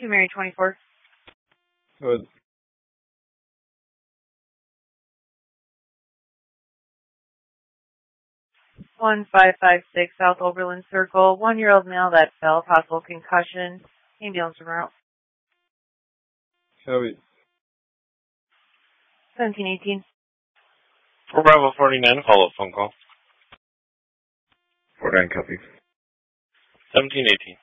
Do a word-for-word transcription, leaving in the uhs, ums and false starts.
Two Mary twenty-four. Good. one five five six South Oberlin Circle. One-year-old male that fell. Possible concussion. Ambulance remote. Copy. seventeen eighteen. For Bravo forty-nine, follow-up phone call. forty-nine copy. seventeen eighteen.